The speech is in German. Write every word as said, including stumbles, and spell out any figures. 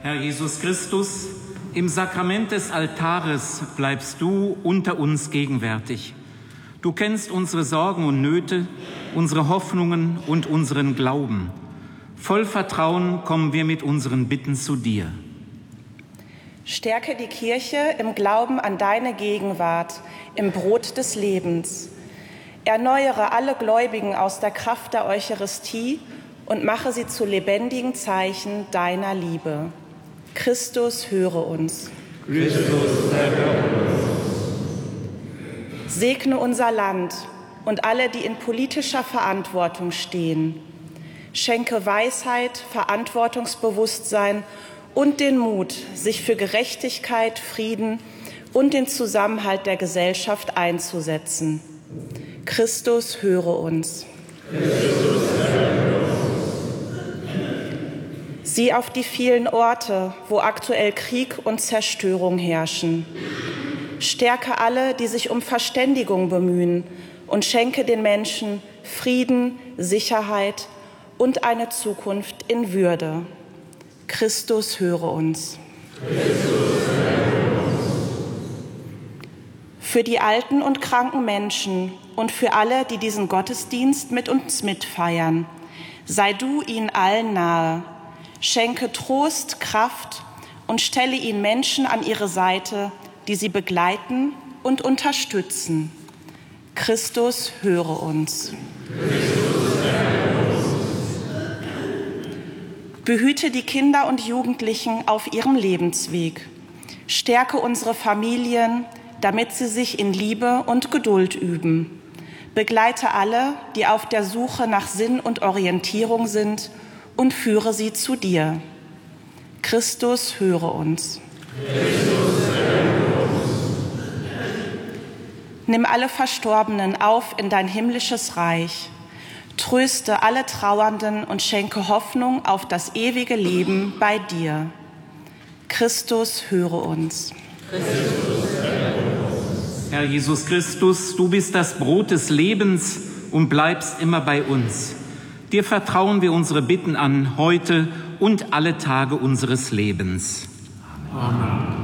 Herr Jesus Christus, im Sakrament des Altares bleibst du unter uns gegenwärtig. Du kennst unsere Sorgen und Nöte, unsere Hoffnungen und unseren Glauben. Voll Vertrauen kommen wir mit unseren Bitten zu dir. Stärke die Kirche im Glauben an deine Gegenwart, im Brot des Lebens. Erneuere alle Gläubigen aus der Kraft der Eucharistie und mache sie zu lebendigen Zeichen deiner Liebe. Christus, höre uns. Christus, erhöre uns. Segne unser Land und alle, die in politischer Verantwortung stehen. Schenke Weisheit, Verantwortungsbewusstsein und den Mut, sich für Gerechtigkeit, Frieden und den Zusammenhalt der Gesellschaft einzusetzen. Christus, höre uns. Christus, erhöre uns. Sieh auf die vielen Orte, wo aktuell Krieg und Zerstörung herrschen. Stärke alle, die sich um Verständigung bemühen, und schenke den Menschen Frieden, Sicherheit und eine Zukunft in Würde. Christus, höre uns. Christus, erhöre uns. Für die alten und kranken Menschen und für alle, die diesen Gottesdienst mit uns mitfeiern, sei du ihnen allen nahe. Schenke Trost, Kraft und stelle ihnen Menschen an ihre Seite, die sie begleiten und unterstützen. Christus, höre uns. Christus, erhöre uns. Behüte die Kinder und Jugendlichen auf ihrem Lebensweg. Stärke unsere Familien, damit sie sich in Liebe und Geduld üben. Begleite alle, die auf der Suche nach Sinn und Orientierung sind, und führe sie zu dir. Christus, höre uns. Christus, erhöre uns. Nimm alle Verstorbenen auf in dein himmlisches Reich. Tröste alle Trauernden und schenke Hoffnung auf das ewige Leben bei dir. Christus, höre uns. Christus, erhöre uns. Herr Jesus Christus, du bist das Brot des Lebens und bleibst immer bei uns. Dir vertrauen wir unsere Bitten an, heute und alle Tage unseres Lebens. Amen.